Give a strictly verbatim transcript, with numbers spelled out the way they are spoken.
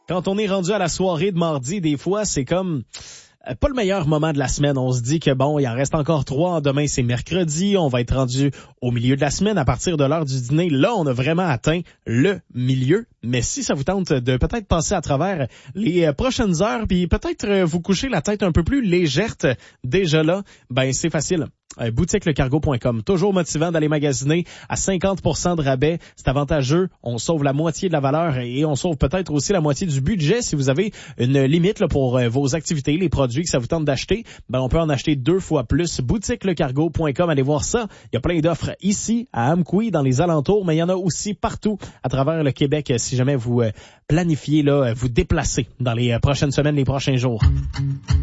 Quand on est rendu à la soirée de mardi, des fois, c'est comme euh, pas le meilleur moment de la semaine. On se dit que bon, il en reste encore trois. Demain, c'est mercredi. On va être rendu au milieu de la semaine. À partir de l'heure du dîner, là, on a vraiment atteint le milieu. Mais si ça vous tente de peut-être passer à travers les prochaines heures, puis peut-être vous coucher la tête un peu plus légère déjà là, ben c'est facile. Euh, boutique le cargo point com. Toujours motivant d'aller magasiner à cinquante pour cent de rabais. C'est avantageux. On sauve la moitié de la valeur et on sauve peut-être aussi la moitié du budget si vous avez une limite là, pour euh, vos activités, les produits que ça vous tente d'acheter. Ben, on peut en acheter deux fois plus. boutique le cargo point com. Allez voir ça. Il y a plein d'offres ici à Amqui, dans les alentours, mais il y en a aussi partout à travers le Québec si jamais vous euh, planifiez là, vous déplacer dans les euh, prochaines semaines, les prochains jours.